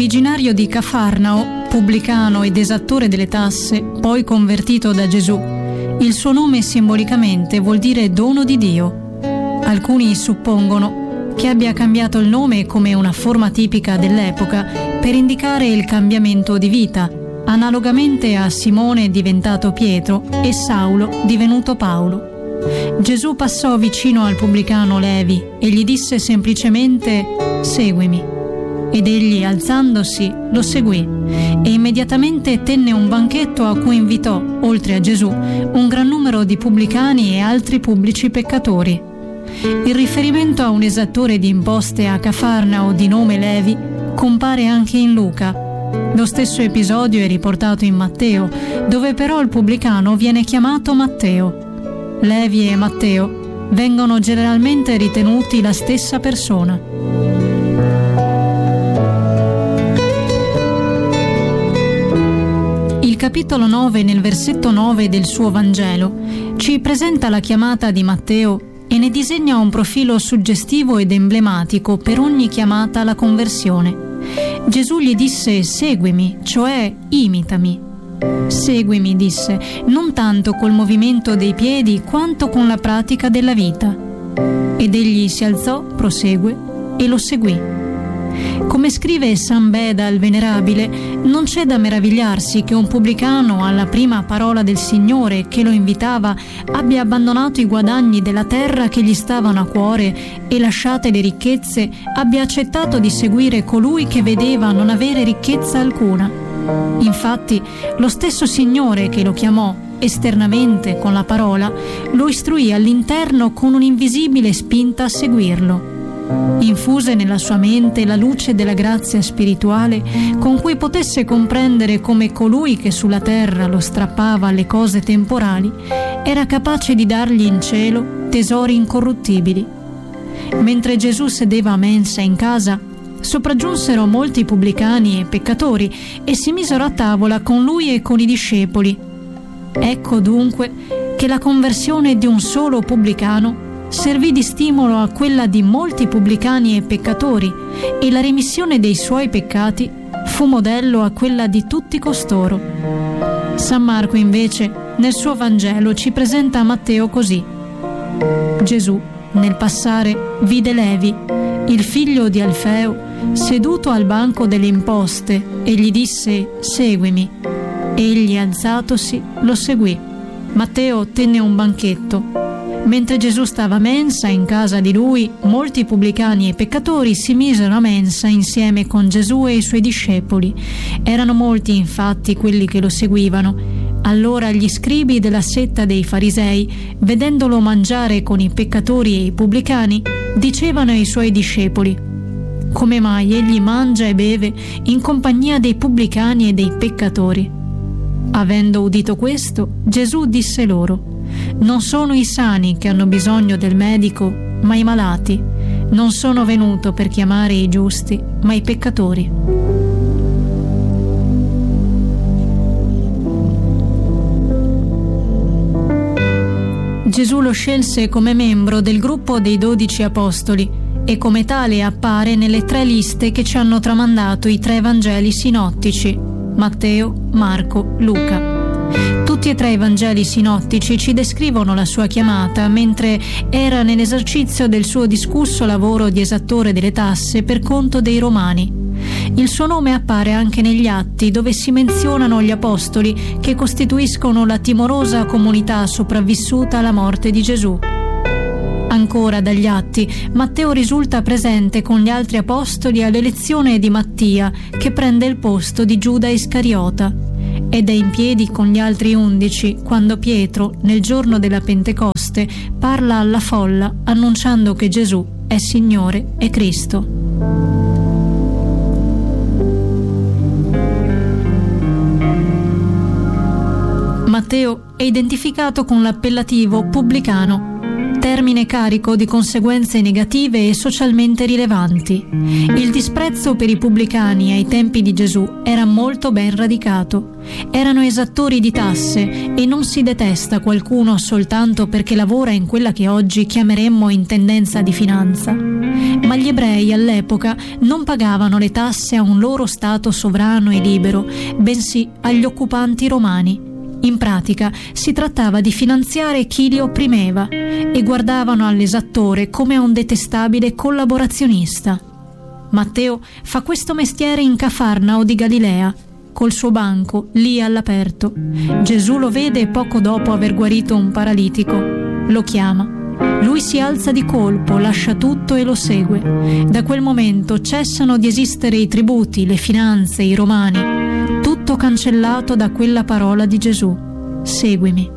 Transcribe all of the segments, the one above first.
Originario di Cafarnao, pubblicano ed esattore delle tasse, poi convertito da Gesù, il suo nome simbolicamente vuol dire dono di Dio. Alcuni suppongono che abbia cambiato il nome come una forma tipica dell'epoca per indicare il cambiamento di vita, analogamente a Simone diventato Pietro e Saulo divenuto Paolo. Gesù passò vicino al pubblicano Levi e gli disse semplicemente «Seguimi». Ed egli, alzandosi, lo seguì e immediatamente tenne un banchetto a cui invitò, oltre a Gesù, un gran numero di pubblicani e altri pubblici peccatori. Il riferimento a un esattore di imposte a Cafarnao di nome Levi compare anche in Luca. Lo stesso episodio è riportato in Matteo, dove però il pubblicano viene chiamato Matteo. Levi e Matteo vengono generalmente ritenuti la stessa persona. Il capitolo 9, nel versetto 9 del suo Vangelo, ci presenta la chiamata di Matteo e ne disegna un profilo suggestivo ed emblematico per ogni chiamata alla conversione. Gesù gli disse «Seguimi», cioè imitami. Seguimi, disse, non tanto col movimento dei piedi quanto con la pratica della vita. Ed egli si alzò, prosegue, e lo seguì. Come scrive San Beda il Venerabile, non c'è da meravigliarsi che un pubblicano alla prima parola del Signore che lo invitava abbia abbandonato i guadagni della terra che gli stavano a cuore e, lasciate le ricchezze, abbia accettato di seguire colui che vedeva non avere ricchezza alcuna. Infatti, lo stesso Signore che lo chiamò esternamente con la parola lo istruì all'interno con un'invisibile spinta a seguirlo. Infuse nella sua mente la luce della grazia spirituale con cui potesse comprendere come colui che sulla terra lo strappava alle cose temporali era capace di dargli in cielo tesori incorruttibili. Mentre Gesù sedeva a mensa in casa, sopraggiunsero molti pubblicani e peccatori e si misero a tavola con lui e con i discepoli. Ecco dunque che la conversione di un solo pubblicano servì di stimolo a quella di molti pubblicani e peccatori, e la remissione dei suoi peccati fu modello a quella di tutti costoro. San Marco invece nel suo Vangelo ci presenta Matteo così: Gesù nel passare vide Levi, il figlio di Alfeo, seduto al banco delle imposte e gli disse «Seguimi». Egli, alzatosi, lo seguì. Matteo tenne un banchetto. Mentre Gesù stava a mensa in casa di lui, molti pubblicani e peccatori si misero a mensa insieme con Gesù e i suoi discepoli. Erano molti infatti quelli che lo seguivano. Allora gli scribi della setta dei farisei, vedendolo mangiare con i peccatori e i pubblicani, dicevano ai suoi discepoli: «Come mai egli mangia e beve in compagnia dei pubblicani e dei peccatori?» Avendo udito questo, Gesù disse loro: «Non sono i sani che hanno bisogno del medico, ma i malati. Non sono venuto per chiamare i giusti, ma i peccatori». Gesù lo scelse come membro del gruppo dei 12 apostoli e come tale appare nelle 3 liste che ci hanno tramandato i 3 Vangeli sinottici: Matteo, Marco, Luca. Tutti e 3 i Vangeli sinottici ci descrivono la sua chiamata mentre era nell'esercizio del suo discusso lavoro di esattore delle tasse per conto dei Romani. Il suo nome appare anche negli Atti, dove si menzionano gli apostoli che costituiscono la timorosa comunità sopravvissuta alla morte di Gesù. Ancora dagli Atti, Matteo risulta presente con gli altri apostoli all'elezione di Mattia, che prende il posto di Giuda Iscariota, ed è in piedi con gli altri 11 quando Pietro, nel giorno della Pentecoste, parla alla folla annunciando che Gesù è Signore e Cristo. Matteo è identificato con l'appellativo pubblicano. termine carico di conseguenze negative e socialmente rilevanti. Il disprezzo per i pubblicani ai tempi di Gesù era molto ben radicato. Erano esattori di tasse e non si detesta qualcuno soltanto perché lavora in quella che oggi chiameremmo intendenza di finanza. Ma gli ebrei all'epoca non pagavano le tasse a un loro stato sovrano e libero, bensì agli occupanti romani. In pratica si trattava di finanziare chi li opprimeva e guardavano all'esattore come a un detestabile collaborazionista. Matteo fa questo mestiere in Cafarnao di Galilea, col suo banco lì all'aperto. Gesù lo vede poco dopo aver guarito un paralitico. Lo chiama. Lui si alza di colpo, lascia tutto e lo segue. Da quel momento cessano di esistere i tributi, le finanze, i romani. Tutto cancellato da quella parola di Gesù: seguimi.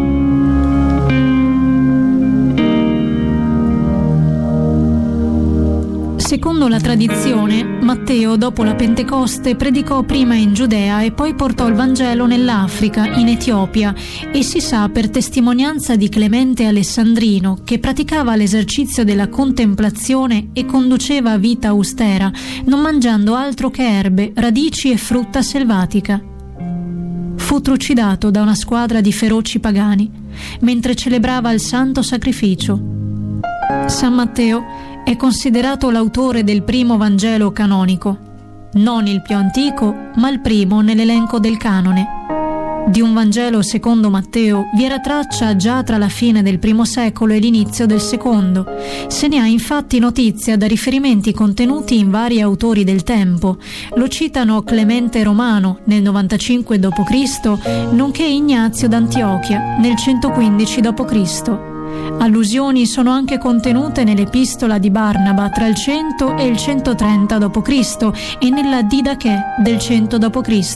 Secondo la tradizione, Matteo, dopo la Pentecoste, predicò prima in Giudea e poi portò il Vangelo nell'Africa, in Etiopia, e si sa per testimonianza di Clemente Alessandrino, che praticava l'esercizio della contemplazione e conduceva vita austera, non mangiando altro che erbe, radici e frutta selvatica. Fu trucidato da una squadra di feroci pagani, mentre celebrava il santo sacrificio. San Matteo è considerato l'autore del primo Vangelo canonico, non il più antico, ma il primo nell'elenco del canone. Di un Vangelo secondo Matteo vi era traccia già tra la fine del I secolo e l'inizio del secondo. Se ne ha infatti notizia da riferimenti contenuti in vari autori del tempo. Lo citano Clemente Romano nel 95 d.C., nonché Ignazio d'Antiochia nel 115 d.C. Allusioni sono anche contenute nell'Epistola di Barnaba tra il 100 e il 130 d.C. e nella Didache del 100 d.C.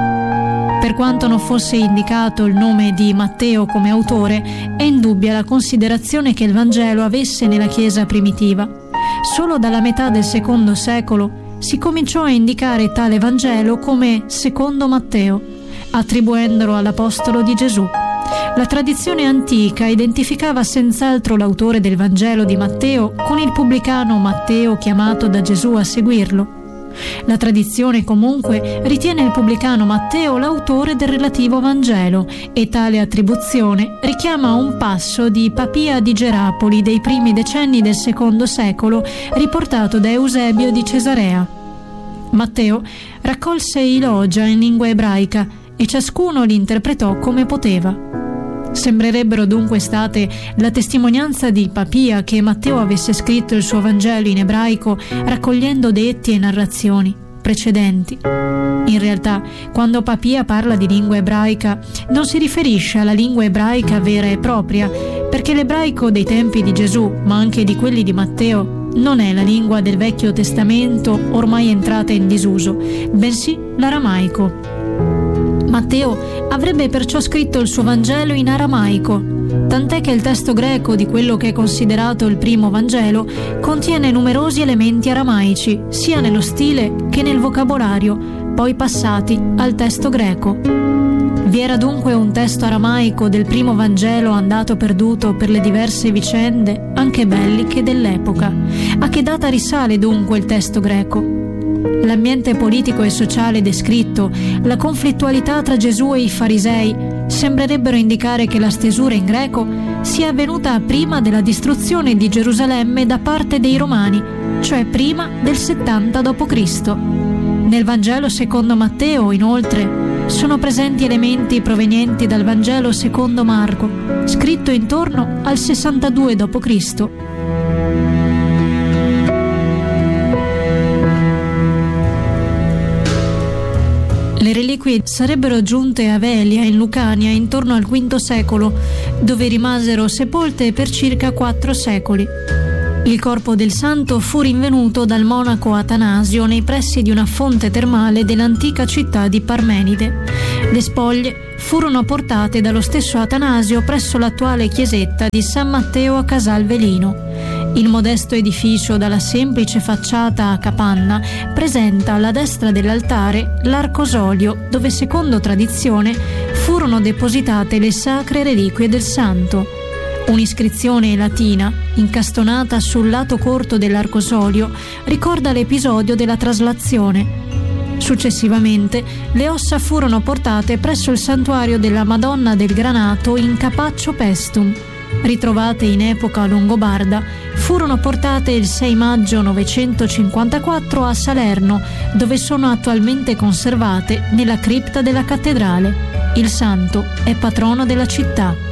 Per quanto non fosse indicato il nome di Matteo come autore, è indubbia la considerazione che il Vangelo avesse nella Chiesa primitiva. Solo dalla metà del II secolo si cominciò a indicare tale Vangelo come secondo Matteo, attribuendolo all'apostolo di Gesù. La tradizione antica identificava senz'altro l'autore del Vangelo di Matteo con il pubblicano Matteo chiamato da Gesù a seguirlo. La tradizione comunque ritiene il pubblicano Matteo l'autore del relativo Vangelo e tale attribuzione richiama un passo di Papia di Gerapoli dei primi decenni del II secolo riportato da Eusebio di Cesarea. Matteo raccolse i logia in lingua ebraica e ciascuno li interpretò come poteva. Sembrerebbero dunque state la testimonianza di Papia che Matteo avesse scritto il suo Vangelo in ebraico raccogliendo detti e narrazioni precedenti. In realtà, quando Papia parla di lingua ebraica, non si riferisce alla lingua ebraica vera e propria, perché l'ebraico dei tempi di Gesù, ma anche di quelli di Matteo, non è la lingua del Vecchio Testamento ormai entrata in disuso, bensì l'aramaico. Matteo avrebbe perciò scritto il suo Vangelo in aramaico, tant'è che il testo greco di quello che è considerato il primo Vangelo contiene numerosi elementi aramaici, sia nello stile che nel vocabolario, poi passati al testo greco. Vi era dunque un testo aramaico del primo Vangelo andato perduto per le diverse vicende, anche belliche, dell'epoca. A che data risale dunque il testo greco? L'ambiente politico e sociale descritto, la conflittualità tra Gesù e i farisei, sembrerebbero indicare che la stesura in greco sia avvenuta prima della distruzione di Gerusalemme da parte dei Romani, cioè prima del 70 d.C. Nel Vangelo secondo Matteo, inoltre, sono presenti elementi provenienti dal Vangelo secondo Marco, scritto intorno al 62 d.C. Le reliquie sarebbero giunte a Velia in Lucania intorno al V secolo, dove rimasero sepolte per circa 4 secoli. Il corpo del santo fu rinvenuto dal monaco Atanasio nei pressi di una fonte termale dell'antica città di Parmenide. Le spoglie furono portate dallo stesso Atanasio presso l'attuale chiesetta di San Matteo a Casalvelino. Il modesto edificio dalla semplice facciata a capanna presenta alla destra dell'altare l'arcosolio dove, secondo tradizione, furono depositate le sacre reliquie del santo. Un'iscrizione latina, incastonata sul lato corto dell'arcosolio, ricorda l'episodio della traslazione. Successivamente, le ossa furono portate presso il santuario della Madonna del Granato in Capaccio Pestum. Ritrovate in epoca longobarda, furono portate il 6 maggio 954 a Salerno, dove sono attualmente conservate nella cripta della cattedrale. Il santo è patrono della città.